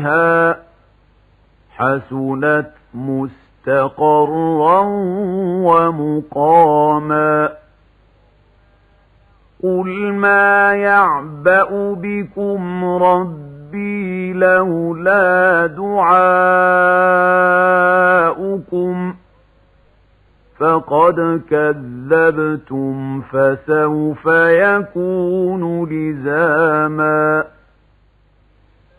ها حسنت مستقرا ومقاما قل ما يعبأ بكم ربي لولا دعاؤكم فقد كذبتم فسوف يكون لزاما